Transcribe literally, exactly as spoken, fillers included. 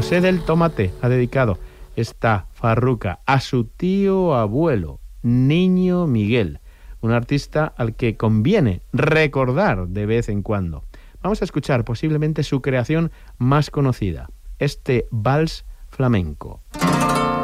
José del Tomate ha dedicado esta farruca a su tío abuelo, Niño Miguel, un artista al que conviene recordar de vez en cuando. Vamos a escuchar posiblemente su creación más conocida, este vals flamenco.